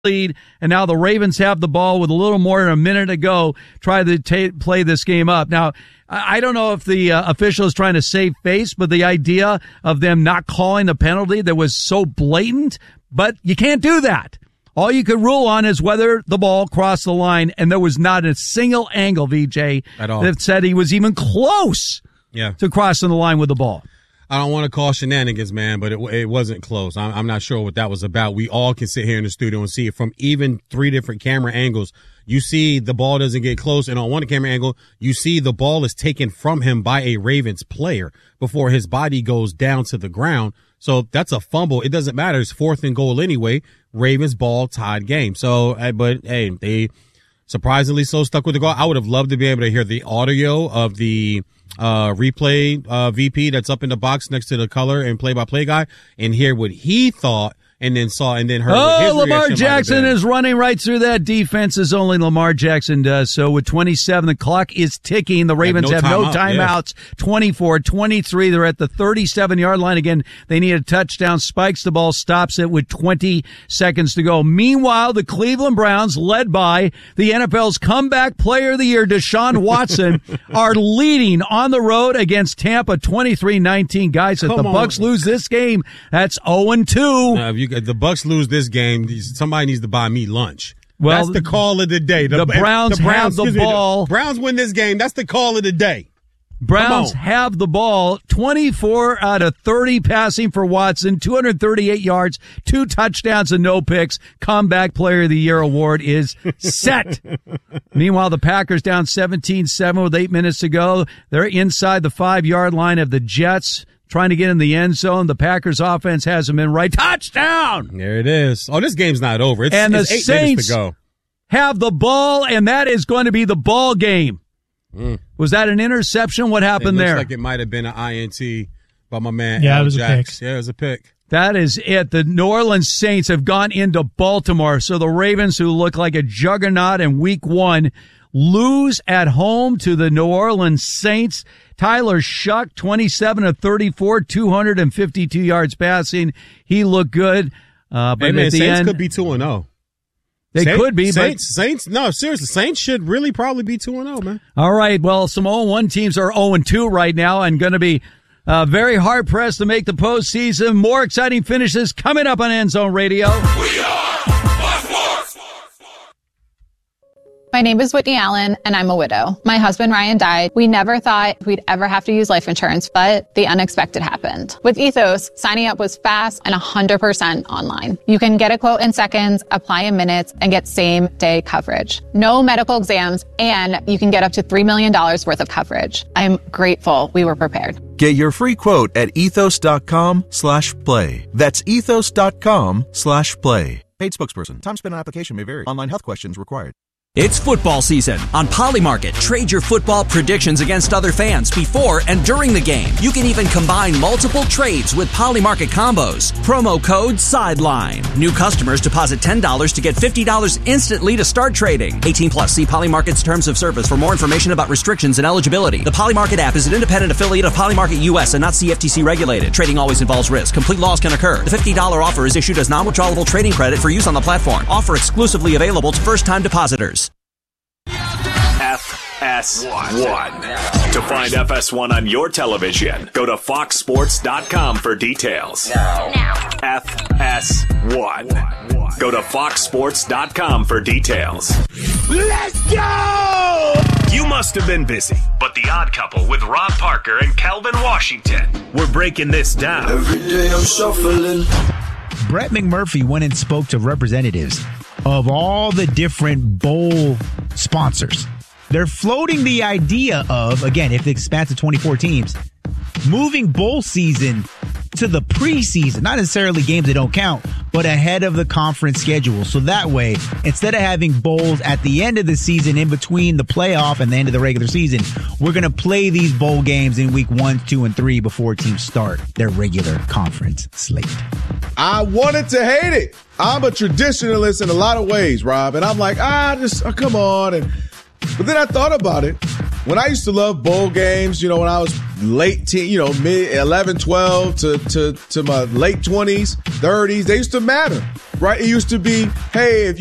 lead, and now the Ravens have the ball with a little more than a minute to go, try to play this game up. Now, I don't know if the official is trying to save face, but the idea of them not calling the penalty that was so blatant, but you can't do that. All you could rule on is whether the ball crossed the line, and there was not a single angle, VJ, at all that said he was even close to crossing the line with the ball. I don't want to call shenanigans, man, but it wasn't close. I'm not sure what that was about. We all can sit here in the studio and see it from even 3 different camera angles. You see the ball doesn't get close, and on one camera angle, you see the ball is taken from him by a Ravens player before his body goes down to the ground. So that's a fumble. It doesn't matter. It's 4th and goal anyway. Ravens ball, tied game. So, but hey, they surprisingly so stuck with the goal. I would have loved to be able to hear the audio of the replay VP that's up in the box next to the color and play-by-play guy and hear what he thought and then heard what his Lamar reaction Jackson is running right through that defense as only Lamar Jackson does. So with 27, the clock is ticking. The Ravens have no timeouts. 24-23. They're at the 37-yard line again. They need a touchdown. Spikes the ball, stops it with 20 seconds to go. Meanwhile, the Cleveland Browns, led by the NFL's comeback player of the year, Deshaun Watson, are leading on the road against Tampa 23-19. Guys, if the Bucs lose this game, that's 0-2. If the Bucs lose this game, somebody needs to buy me lunch. Well, that's the call of the day. The Browns have the ball. Browns win this game. That's the call of the day. Browns have the ball. 24 out of 30 passing for Watson, 238 yards, 2 touchdowns and no picks. Comeback Player of the Year award is set. Meanwhile, the Packers down 17-7 with 8 minutes to go. They're inside the 5-yard line of the Jets, trying to get in the end zone. The Packers offense hasn't been right. Touchdown! There it is. Oh, this game's not over. It's 8 minutes to go. Have the ball, and that is going to be the ball game. Was that an interception? What happened there? It looks like it might have been an INT by my man. Yeah, it was a pick. Yeah, it was a pick. That is it. The New Orleans Saints have gone into Baltimore. So the Ravens, who look like a juggernaut in week 1, lose at home to the New Orleans Saints. Tyler Shuck, 27 of 34, 252 yards passing. He looked good. But hey man, at the Saints end, could be 2-0. They could be. Saints, no, seriously, Saints should really probably be 2-0, man. All right. Well, some 0-1 teams are 0-2 right now and going to be very hard-pressed to make the postseason. More exciting finishes coming up on End Zone Radio. We are Fox Sports. My name is Whitney Allen, and I'm a widow. My husband, Ryan, died. We never thought we'd ever have to use life insurance, but the unexpected happened. With Ethos, signing up was fast and 100% online. You can get a quote in seconds, apply in minutes, and get same-day coverage. No medical exams, and you can get up to $3 million worth of coverage. I'm grateful we were prepared. Get your free quote at ethos.com/play. That's ethos.com/play. Paid spokesperson. Time spent on application may vary. Online health questions required. It's football season. On Polymarket, trade your football predictions against other fans before and during the game. You can even combine multiple trades with Polymarket combos. Promo code SIDELINE. New customers deposit $10 to get $50 instantly to start trading. 18 plus. See Polymarket's terms of service for more information about restrictions and eligibility. The Polymarket app is an independent affiliate of Polymarket US and not CFTC regulated. Trading always involves risk. Complete loss can occur. The $50 offer is issued as non-withdrawable trading credit for use on the platform. Offer exclusively available to first-time depositors. FS1. To find FS1 on your television, go to foxsports.com for details. Now. FS1. Go to foxsports.com for details. Let's go! You must have been busy, but The Odd Couple with Rob Parker and Kelvin Washington, we're breaking this down. Every day I'm shuffling. Brett McMurphy went and spoke to representatives of all the different bowl sponsors. They're floating the idea of, again, if it expands to 24 teams, moving bowl season to the preseason, not necessarily games that don't count, but ahead of the conference schedule. So that way, instead of having bowls at the end of the season, in between the playoff and the end of the regular season, we're going to play these bowl games in week 1, 2, and 3 before teams start their regular conference slate. I wanted to hate it. I'm a traditionalist in a lot of ways, Rob. And I'm like, come on. But then I thought about it. When I used to love bowl games, when I was late teen, mid 11, 12 to my late 20s, 30s, they used to matter. right? It used to be, hey, if